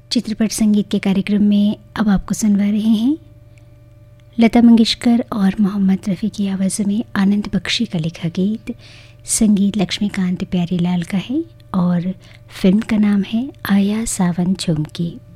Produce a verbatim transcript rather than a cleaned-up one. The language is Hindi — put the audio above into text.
चित्रपट संगीत के कार्यक्रम में अब आपको सुनवा रहे हैं लता मंगेशकर और मोहम्मद रफ़ी की आवाज़ों में आनंद बख्शी का लिखा गीत। संगीत लक्ष्मीकांत प्यारीलाल का है और फिल्म का नाम है आया सावन झुमके।